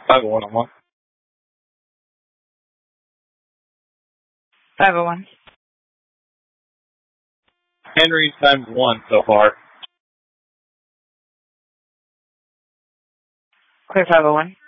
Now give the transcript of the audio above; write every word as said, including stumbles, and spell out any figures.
five oh one on one. five oh one. Henry times one so far. Clear five oh one.